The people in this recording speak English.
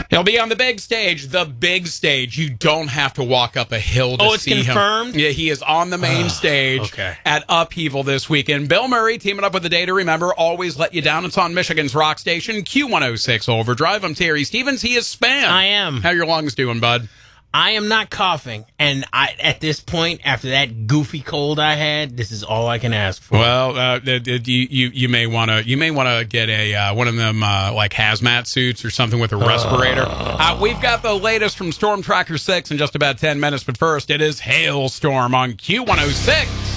He'll be on the big stage. The big stage. You don't have to walk up a hill to see him. Oh, it's confirmed? Yeah, he is on the main stage at Upheaval this weekend. Bill Murray teaming up with The Day to Remember. Always let you down. It's on Michigan's rock station, Q106 Overdrive. I'm Terry Stevens. He is Span. I am. How your lungs doing, bud? I am not coughing, and at this point, after that goofy cold I had, this is all I can ask for. Well, you may want to get a one of them like hazmat suits or something with a respirator. We've got the latest from Storm Tracker 6 in just about 10 minutes, but first it is Hailstorm on Q106.